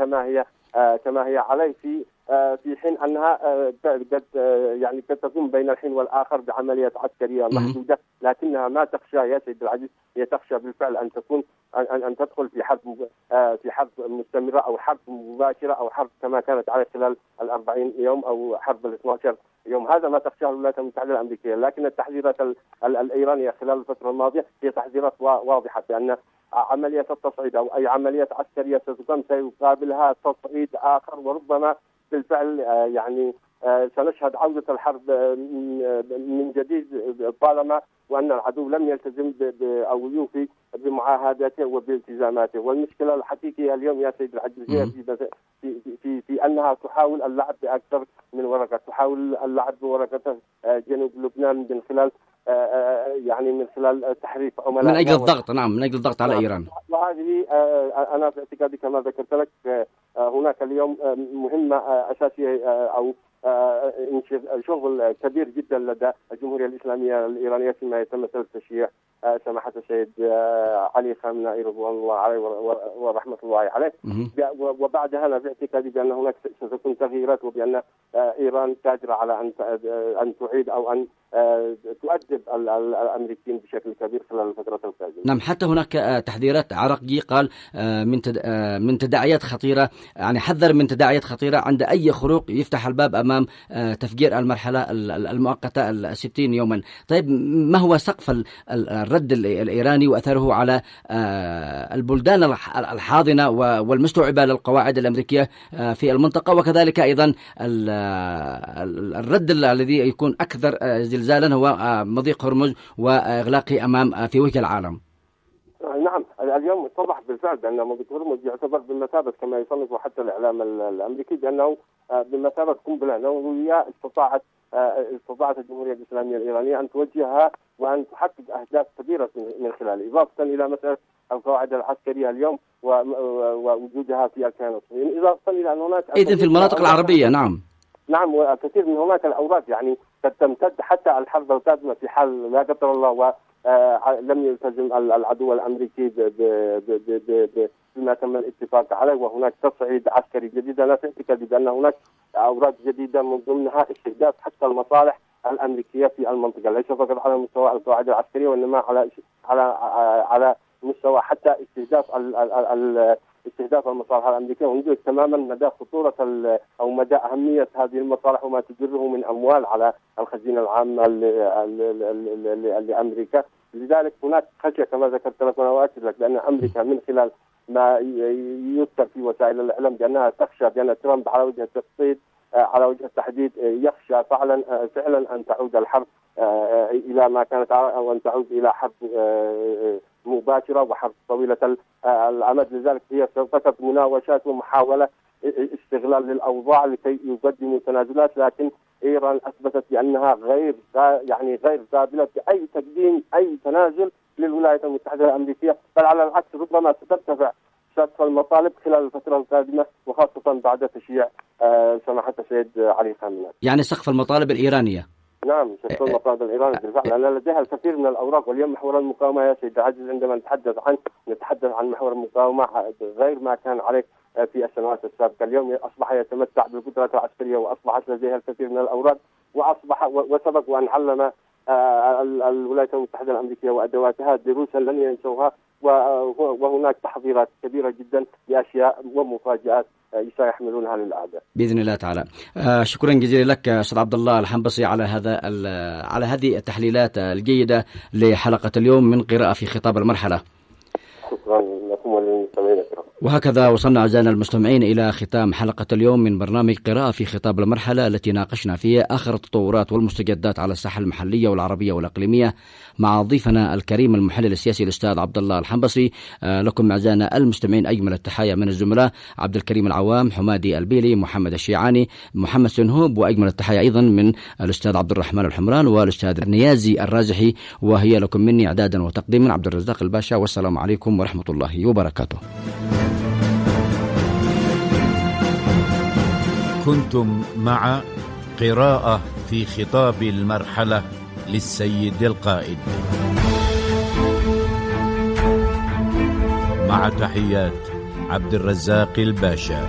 كما هي عليه في حين أنها قد تقوم بين الحين والآخر بعمليات عسكرية محدودة، لكنها ما تخشى يا سيد العزيز، هي تخشى بالفعل أن تدخل في حرب مستمرة أو حرب مباشرة أو حرب كما كانت على خلال 40 يوم أو حرب 12 يوم. هذا ما تخشاه الولايات المتحدة الأمريكية، لكن التحذيرات الإيرانية خلال الفترة الماضية هي تحذيرات واضحة بأن عملية التصعيد أو أي عملية عسكرية ستقام سيقابلها تصعيد آخر، وربما بالفعل سنشهد عودة الحرب من جديد طالما وأن العدو لم يلتزم أو يوفي بمعاهداته وبالتزاماته. والمشكلة الحقيقية اليوم يا سيد العزيز هي في أنها تحاول اللعب بأكثر من ورقة، تحاول اللعب بورقة جنوب لبنان من خلال تحريف عملاء من أجل الضغط، من أجل الضغط على إيران. وهذه أنا في اعتقادي كما ذكرت لك هناك اليوم مهمة أساسية أو شغل كبير جدا لدى الجمهورية الإسلامية الإيرانية فيما يتمثل تشييع سماحة السيد علي خامنئي رضوان الله عليه ورحمة الله عليه. وبعدها أنا باعتقادي بأن هناك ستكون تغييرات، وبأن إيران قادرة على أن تعيد أو أن تؤدب الأمريكيين بشكل كبير خلال الفترة القادمة. نعم، حتى هناك تحذيرات. عراقي قال من تداعيات خطيرة، حذر من تداعيات خطيرة عند أي خروق يفتح الباب أمام تفجير المرحلة المؤقتة 60 يوما. طيب، ما هو سقف الرد الإيراني وأثره على البلدان الحاضنة والمستوعبة للقواعد الأمريكية في المنطقة، وكذلك أيضا الرد الذي يكون أكثر زلزالا هو مضيق هرمز وإغلاقه أمام في وجه العالم؟ نعم، اليوم اتضح بالفعل بأن مضيق هرمز يعتبر بمثابة كما يصنفه حتى الإعلام الأمريكي بأنه بمثابة قنبلة نووية استطاعت الجمهورية الإسلامية الإيرانية أن توجهها وأن تحقق أهداف كبيرة من خلاله، إضافة إلى مسألة القواعد العسكرية اليوم ووجودها في أركان الصهيونية، إضافة إلى أن هناك إذن في المناطق العربية. نعم، وكثير من هناك الأوراق قد تمتد حتى الحرب القادمة في حال لا قدر الله ولم يلتزم العدو الأمريكي بما تم الاتفاق عليه، وهناك تصعيد عسكري جديد. أنا أعتقد بأن هناك أوراق جديدة من ضمنها استهداف حتى المصالح الأمريكية في المنطقة، ليس فقط على مستوى القواعد العسكرية وإنما على مستوى حتى استهداف المصالح الأمريكية. وندرك تماما مدى خطورة أو مدى أهمية هذه المصالح وما تجره من أموال على الخزينة العامة لأمريكا. لذلك هناك خشية كما ذكرت لك، وأنا أؤكد لك بأن أمريكا من خلال ما يذكر في وسائل الإعلام بأنها تخشى بأن ترامب على وجه التفصيل على وجه التحديد يخشى فعلا أن تعود الحرب إلى ما كانت، أو أن تعود إلى حرب مباشرة وحرب طويلة الأمد. لذلك هي فقط مناوشات ومحاولة استغلال للأوضاع لكي يقدموا تنازلات، لكن إيران أثبتت بأنها غير قابلة لأي تقديم أي تنازل للولايات المتحدة الأمريكية، بل على العكس ربما سترتفع سقف المطالب خلال الفترة القادمة، وخاصة بعد تشييع سماحة السيد علي خامنئي. سقف المطالب الإيرانية. نعم، سقف المطالب الإيرانية بالفعل. أنا لديها الكثير من الأوراق، واليوم محور المقاومة يا سيد عزيز عندما نتحدث عن محور المقاومة غير ما كان عليه في السنوات السابقة. اليوم أصبح يتمتع بالقدرة العسكرية، وأصبحت لديها الكثير من الأوراق، وسبق وأن علم الولايات المتحدة الأمريكية وأدواتها دروسا لن ينسوها، وهناك تحضيرات كبيرة جدا لأشياء ومفاجآت سيحملونها للأعداء بإذن الله تعالى. شكرا جزيلا لك أستاذ عبد الله الحنبصي على هذه التحليلات الجيدة لحلقة اليوم من قراءة في خطاب المرحلة. شكرا لكم وللمستمعين الكرام. وهكذا وصلنا أعزائنا المستمعين إلى ختام حلقة اليوم من برنامج قراءة في خطاب المرحلة، التي ناقشنا فيها آخر التطورات والمستجدات على الساحة المحلية والعربية والإقليمية مع ضيفنا الكريم المحلل السياسي الأستاذ عبد الله الحنبصي. لكم أعزائنا المستمعين أجمل التحايا من الزملاء عبد الكريم العوام، حمادي البيلي، محمد الشيعاني، محمد سنهوب، وأجمل التحايا أيضا من الأستاذ عبد الرحمن الحمران والأستاذ نيازي الرازحي. وهي لكم مني إعدادا وتقديما عبد الرزاق الباشا، والسلام عليكم ورحمة الله وبركاته. كنتم مع قراءة في خطاب المرحلة للسيد القائد، مع تحيات عبد الرزاق الباشا.